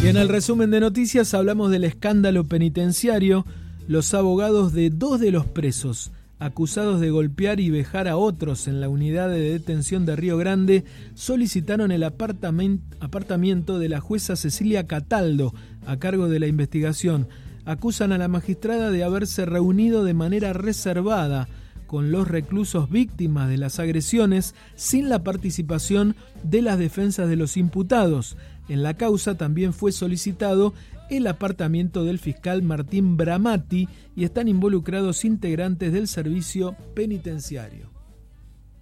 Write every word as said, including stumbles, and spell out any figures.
Y en el resumen de noticias hablamos del escándalo penitenciario. Los abogados de dos de los presos acusados de golpear y vejar a otros en la unidad de detención de Río Grande solicitaron el apartamiento de la jueza Cecilia Cataldo a cargo de la investigación. Acusan a la magistrada de haberse reunido de manera reservada con los reclusos víctimas de las agresiones sin la participación de las defensas de los imputados. En la causa también fue solicitado el apartamiento del fiscal Martín Bramati y están involucrados integrantes del servicio penitenciario.